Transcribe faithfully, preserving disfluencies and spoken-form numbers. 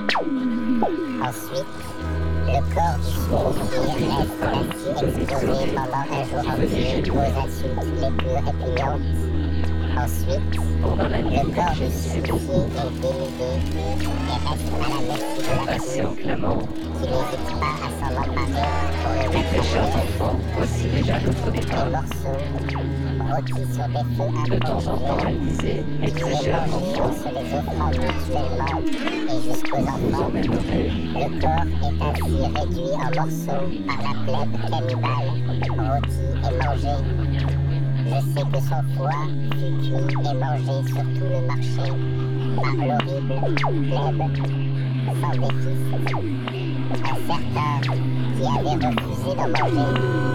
Ensuite, le corps du sous-officier reste ainsi exposé pendant un jour entier aux insultes les plus répugnantes. Ensuite, le corps du sous-officier est dénudé et reste à la merci de la patient clamant, qui n'hésite pas à s'en emparer pour le mes mettre chers en enfants, voici déjà notre des départ. morceaux rôtis sur des feux De temps en temps, elle disait, mes qui très les chers mangeaient en enfants, se les offrant mutuellement et jusqu'aux vous enfants. emmènerai. Le corps est ainsi réduit en morceaux par la plèbe cannibale, rôti et mangé. Je sais que son foie fut cuit et mangé sur tout le marché par l'horrible plèbe sans défis. Un certain qui avait refusé d'en manger